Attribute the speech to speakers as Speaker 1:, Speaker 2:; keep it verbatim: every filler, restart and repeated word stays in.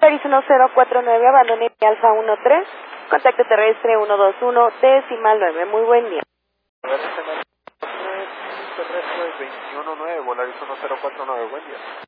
Speaker 1: Paris uno cero cuatro nueve, abandone Alfa uno tres, contacto terrestre uno dos uno, decimal nueve, muy buen día.
Speaker 2: Terrestre veintiuno nueve, Volaris uno cero cuatro nueve, buen día.